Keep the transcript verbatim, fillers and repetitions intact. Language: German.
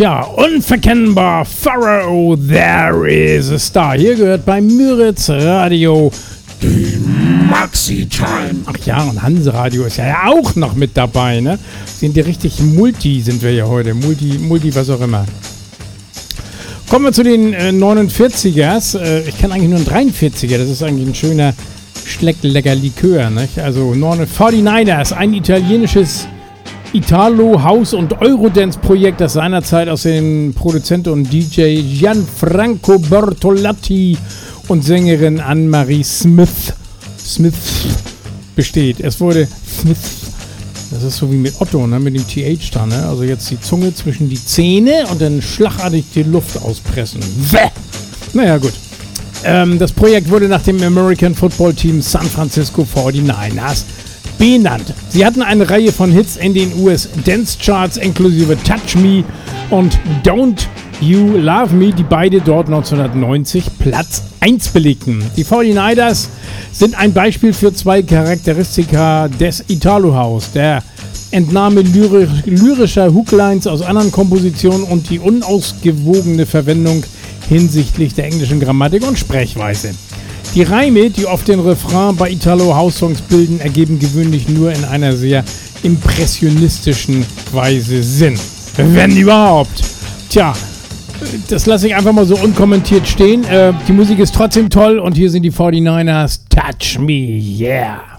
Tja, unverkennbar, Pharaoh, there is a star. Hier gehört bei Müritz Radio die Maxi-Time. Ach ja, und Hanse Radio ist ja auch noch mit dabei, ne? Sind die richtig Multi, sind wir ja heute. Multi, Multi, was auch immer. Kommen wir zu den äh, neunundvierzigers. Äh, ich kenne eigentlich nur einen dreiundvierziger. Das ist eigentlich ein schöner, schlecklecker Likör, nicht? Also neunundvierzigers, ein italienisches Italo, House- und Eurodance-Projekt, das seinerzeit aus dem Produzent und D J Gianfranco Bertolatti und Sängerin Anne-Marie Smith, Smith besteht. Es wurde Smith, das ist so wie mit Otto, ne, mit dem T H da, ne? Also jetzt die Zunge zwischen die Zähne und dann schlagartig die Luft auspressen. Bäh. Naja, gut. Ähm, das Projekt wurde nach dem American Football Team San Francisco forty-niners benannt. Sie hatten eine Reihe von Hits in den U S Dance Charts, inklusive Touch Me und Don't You Love Me, die beide dort neunzehnhundertneunzig Platz eins belegten. Die forty-niners sind ein Beispiel für zwei Charakteristika des Italo House: der Entnahme lyrisch, lyrischer Hooklines aus anderen Kompositionen und die unausgewogene Verwendung hinsichtlich der englischen Grammatik und Sprechweise. Die Reime, die oft den Refrain bei Italo-House-Songs bilden, ergeben gewöhnlich nur in einer sehr impressionistischen Weise Sinn. Wenn überhaupt. Tja, das lasse ich einfach mal so unkommentiert stehen. Äh, die Musik ist trotzdem toll und hier sind die forty-niners. Touch Me, yeah!